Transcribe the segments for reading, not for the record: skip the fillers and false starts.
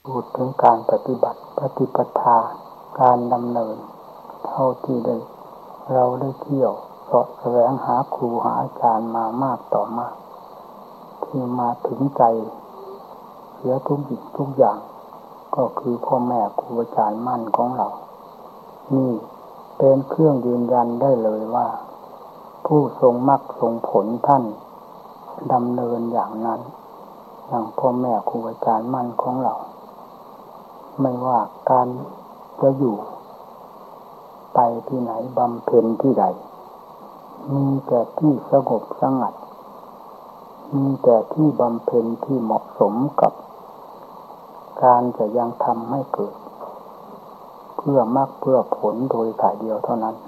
พูดถึงการปฏิบัติปฏิปทาการดำเนินเท่าที่เราได้เที่ยวเสาะแสวงหาครูหาอาจารย์มามากต่อมากที่มาถึงใจเสียทุกสิ่งทุกอย่างก็คือพ่อแม่ครูอาจารย์มั่นของเรานี่เป็นเครื่องยืนยันได้เลยว่าผู้ทรงมรรคทรงผลท่านดำเนินอย่างนั้นอย่างพ่อแม่ครูอาจารย์มั่นของเราไม่ว่าการจะอยู่ไปที่ไหนบำเพ็ญที่ใดมีแต่ที่สงบสงัดมีแต่ที่บำเพ็ญที่เหมาะสมกับการจะยังทำให้เกิดเพื่อมรรคเพื่อผลโดยถ่ายเดียวเท่านั้น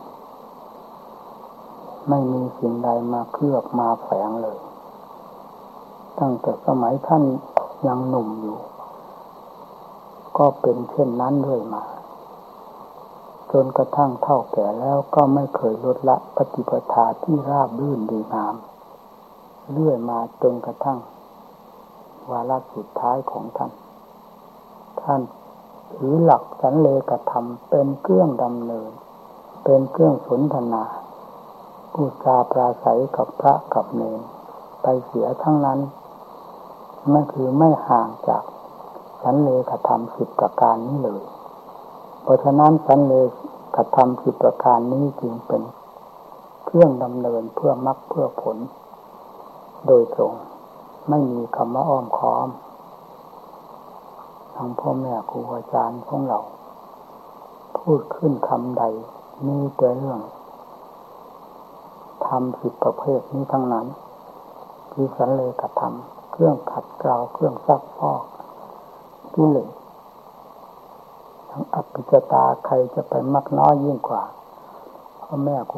ไม่มีสิ่งใดมาเคลือบมาแฝงเลยตั้งแต่สมัยท่านยังหนุ่มอยู่ก็เป็นเช่นนั้นเรื่อยมาจนกระทั่งเฒ่าแก่แล้วก็ไม่เคยลดละปฏิปทาที่ราบรื่นดีงามเรื่อยมาจนกระทั่งวาระสุดท้ายของท่านถือหลักสันเลขธรรมเป็นเครื่องดำเนินเป็นเครื่องสนทนาพูดจาปราศัยกับพระกับเณรไปเสียทั้งนั้นนั่นคือไม่ห่างจากสันเลขธรรม10ประการนี้เลยเพราะฉะนั้นสันเลขธรรม10ประการนี้จึงเป็นเครื่องดำเนินเพื่อมรรคเพื่อผลโดยตรงไม่มีคำว่าอ้อมค้อมทางพ่อแม่ครูอาจารย์ของเราพูดขึ้นคำใดมีแต่เรื่องธรรม10ประเภทนี้ทั้งนั้นคือสันเลขธรรมเครื่องขัดเกลาเครื่องซักฟอกกิเลสทั้งอภิชฌาตาใครจะไปมักน้อยยิ่งกว่าพ่อแม่ครู